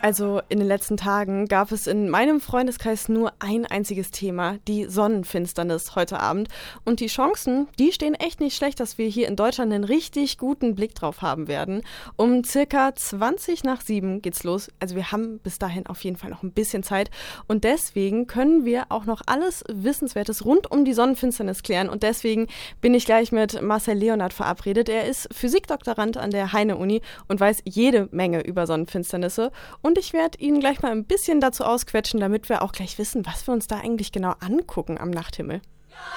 Also in den letzten Tagen gab es in meinem Freundeskreis nur ein einziges Thema, die Sonnenfinsternis heute Abend. Und die Chancen, die stehen echt nicht schlecht, dass wir hier in Deutschland einen richtig guten Blick drauf haben werden. Um circa 7:20 geht's los. Also wir haben bis dahin auf jeden Fall noch ein bisschen Zeit. Und deswegen können wir auch noch alles Wissenswertes rund um die Sonnenfinsternis klären. Und deswegen bin ich gleich mit Marcel Leonard verabredet. Er ist Physikdoktorand an der Heine-Uni und weiß jede Menge über Sonnenfinsternisse. Und ich werde Ihnen gleich mal ein bisschen dazu ausquetschen, damit wir auch gleich wissen, was wir uns da eigentlich genau angucken am Nachthimmel.